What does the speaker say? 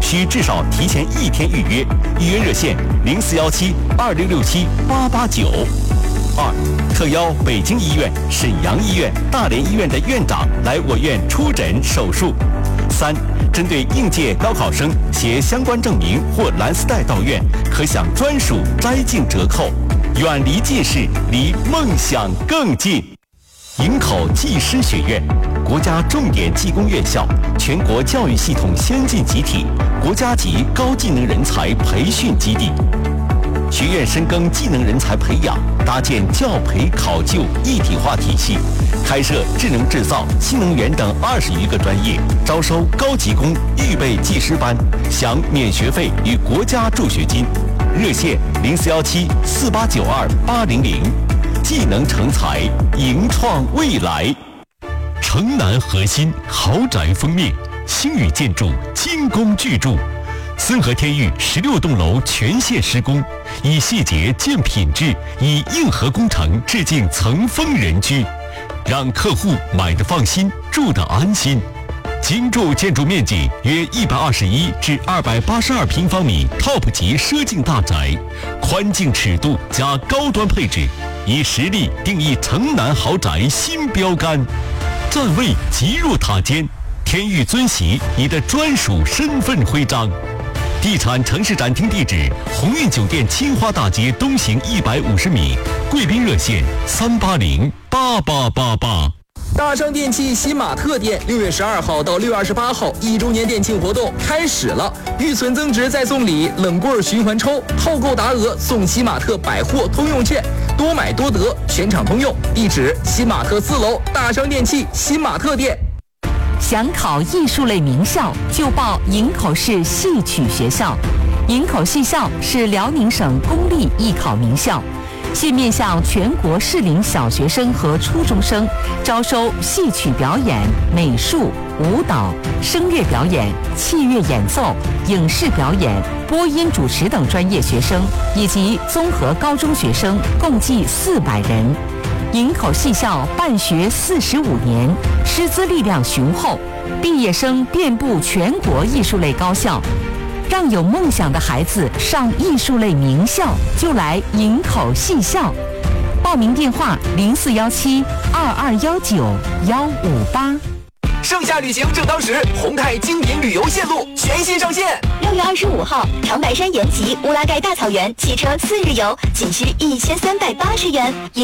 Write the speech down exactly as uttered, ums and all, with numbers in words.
需至少提前一天预约。预约热线零四幺七二六六七八八九。二，特邀北京医院、沈阳医院、大连医院的院长来我院出诊手术。三，针对应届高考生携相关证明或蓝丝带到院，可享专属摘镜折扣。远离近视，离梦想更近。营口技师学院，国家重点技工院校，全国教育系统先进集体，国家级高技能人才培训基地。学院深耕技能人才培养，搭建教培考就一体化体系，开设智能制造、新能源等二十余个专业，招收高级工预备技师班，享免学费与国家助学金。热线零四幺七四八九二八零零。技能成才，迎创未来。城南核心豪宅封面，星宇建筑精工巨筑，森和天域十六栋楼全线施工，以细节见品质，以硬核工程致敬层峰人居，让客户买得放心，住得安心。精筑建筑面积约一百二十一至二百八十二平方米 ，top 级奢境大宅，宽净尺度加高端配置，以实力定义城南豪宅新标杆。站位极入塔尖，天域尊玺你的专属身份徽章。地产城市展厅地址：鸿运酒店青花大街东行一百五十米，贵宾热线三八零八八八八。 大商电器新玛特店六月十二号到六月二十八号一周年店庆活动开始了，预存增值再送礼，冷棍循环抽，套购达额送新玛特百货通用券，多买多得，全场通用。地址：新玛特四楼大商电器新玛特店。 想考艺术类名校，就报营口市戏曲学校。营口戏校是辽宁省公立艺考名校，现面向全国适龄小学生和初中生，招收戏曲表演、美术、舞蹈、声乐表演、器乐演奏、影视表演、播音主持等专业学生，以及综合高中学生，共计四百人。营口戏校办学四十五年，师资力量雄厚，毕业生遍布全国艺术类高校。让有梦想的孩子上艺术类名校，就来营口戏校。报名电话零四幺七二二幺九幺五八。 盛夏旅行正当时，宏泰精品旅游线路全新上线。 六月二十五号，长白山延吉乌拉盖大草原汽车四日游，仅需一千三百八十元。